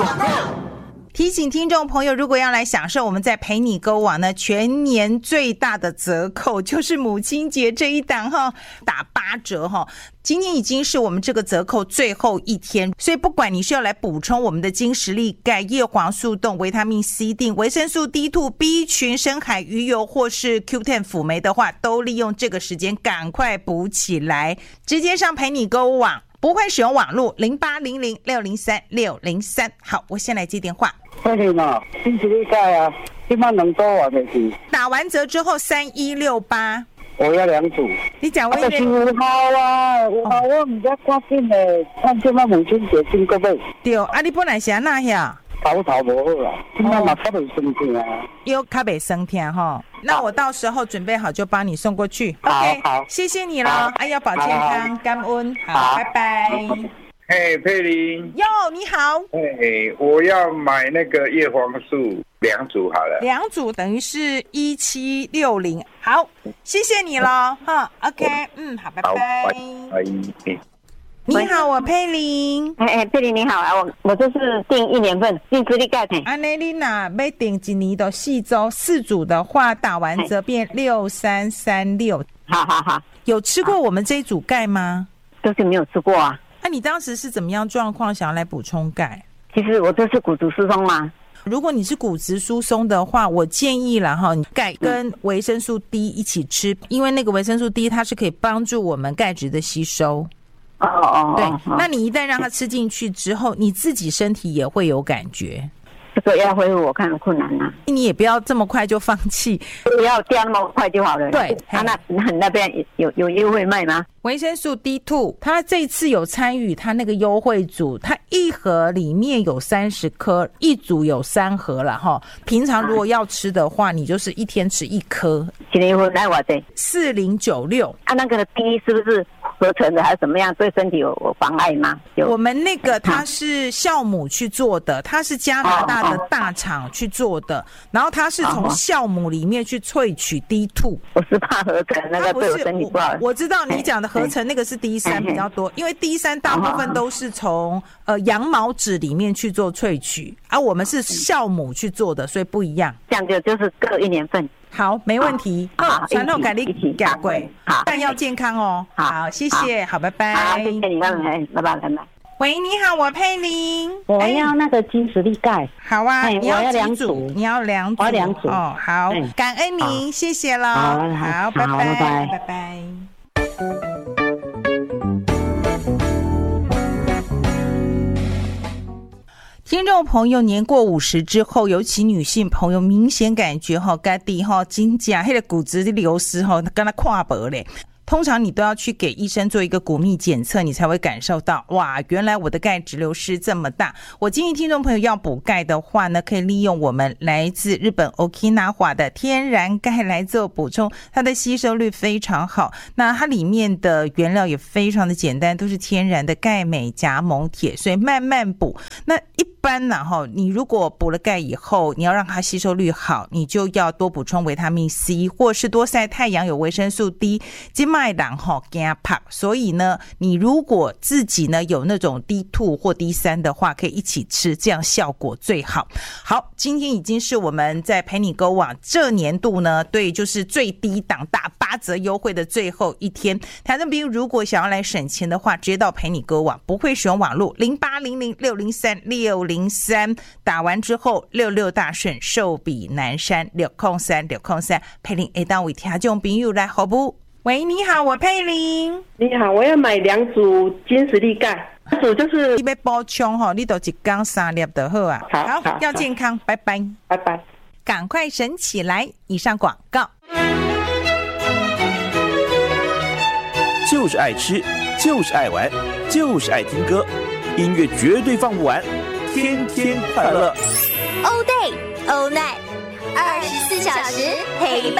提醒听众朋友，如果要来享受我们在陪你购网呢全年最大的折扣，就是母亲节这一档打8折今天已经是我们这个折扣最后一天，所以不管你是要来补充我们的精实力钙、叶黄素冻、维他命 C 锭、维生素 D2、B 群、深海鱼油或是 Q10 辅酶的话，都利用这个时间赶快补起来，直接上陪你购网，不会使用网络0800603603。好，我先来接电话。 可以嘛？精实力钙啊，今晚能多少的是？ 打完折之后3168。 我要2组。 你讲我是5号啊，5号我唔知赶紧的，看今晚母亲节先个买。 对啊，你本来是安那呀？ 头无好啦，今晚嘛较袂酸痛啊。 又较袂酸痛那我到时候准备好就帮你送过去。 好 OK， 好， 谢谢你了，要保健康，感恩，好，拜拜。 嘿，佩玲， 哟，你好。 我要买那个叶黄素2组好了。 2组等于是1760。好，谢谢你了，OK， 好，拜拜。你好，我佩玲。 佩玲你好啊，我这是订1年份精实力钙。 安内丽娜要订1年的4周4组的话，打完折变6336。 好， 有吃过我们这一组钙吗？ 都是没有吃过啊。 你当时是怎么样状况想要来补充钙？ 其实我这是骨质疏松嘛。 如果你是骨质疏松的话，我建议啦钙跟维生素 D 一起吃，因为那个维生素 D 它是可以帮助我们钙质的吸收。对，那你一旦让它吃进去之后，你自己身体也会有感觉。 这个要恢复我看困难啊。 你也不要这么快就放弃， 不要掉那么快就好了。 对， 那边有优惠卖吗？ 维生素 D2 它这次有参与它那个优惠组，它1盒里面有30颗，1组有3盒了平常如果要吃的话，你就是一天吃1颗。 几年后来我的 4096 那个 D 是不是合成的还是怎么样？对身体有妨碍吗？ 我们那个它是酵母去做的，它是加拿大的大厂去做的，然后它是从酵母里面去萃取 D2。 我是怕合成那个对我身体不好。 我知道你讲的合成那个是 D3 比较多，因为 D3 大部分都是从羊毛脂里面去做萃取，我们是酵母去做的，所以不一样。 这样就是各1年份。 好，没问题。传统改力改贵，但要健康哦。好，谢谢，好，拜拜。 好，谢谢你，拜拜。 喂，你好，我佩玲。 我要那个精实力钙。 好啊，你要 2 组？你要2组？ 我要2组。 好，感恩您，谢谢了。好，拜拜，拜拜。听众朋友，年过50之后，尤其女性朋友，明显感觉自己真的那个骨质的流失跟他看薄嘞。通常你都要去给医生做一个骨密检测，你才会感受到哇，原来我的钙质流失这么大。我建议听众朋友要补钙的话呢，可以利用我们来自日本 Okinawa 的天然钙来做补充，它的吸收率非常好。那它里面的原料也非常的简单，都是天然的钙镁钾锰铁，所以慢慢补。那一般呢你如果补了钙以后，你要让它吸收率好，你就要多补充维他命 C， 或是多晒太阳，有维生素 D。今麦人怕胖，所以呢，你如果自己呢有那种 D2 或 D3 的话，可以一起吃，这样效果最好。好，今天已经是我们在陪你购网这年度呢，对，就是最低档打8折优惠的最后一天。台中朋友如果想要来省钱的话，直接到陪你购网，不会使用网络0800603603，打完之后66大顺，寿比南山603，陪你会当为听众朋友来服务。喂，你好，我佩玲。 你好，我要买2组精实力钙，1组就是你要补充你就一天3粒就好啊。好，要健康，拜拜， 拜拜， 赶快省起来。以上广告。 就是爱吃，就是爱玩，就是爱听歌，音乐绝对放不完，天天快乐。 All day, all night，24小时陪伴。